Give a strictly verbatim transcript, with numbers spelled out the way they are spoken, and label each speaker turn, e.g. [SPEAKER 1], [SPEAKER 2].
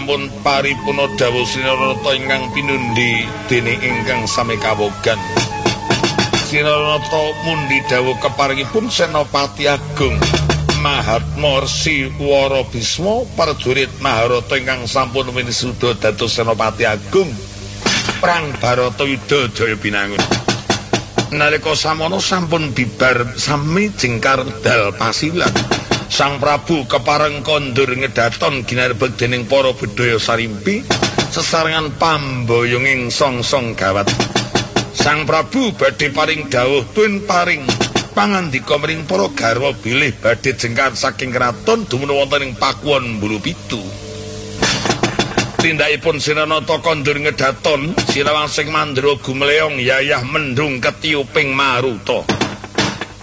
[SPEAKER 1] sampun paripurna dawuh Sinarata ingkang pinundi dening ingkang sami kawogan. Sinarata mundi dawuh keparingipun Senopati Agung Mahatma Resi Wara Bisma prajurit Maharata ingkang sampun winisuda dados Senopati Agung Prang Baratayuda Jaya Binangun. Nalika samono sampun bibar sami jengkar dal pasilan. Sang Prabu kepareng kondur ngedaton ginerbeg dening para bedhaya sarimpi sesarengan pamboyonging song-song gawat. Sang Prabu badhe paring dawuh tuwin paring pangandika mring para garwa bilih badhe jengkar saking kraton dumunung wonten ing Pakuwon Bulupitu. Tindakipun Sinarata kondur ngedaton sirawangsing Mandra Gumleong yayah mendung ketiuping maruta.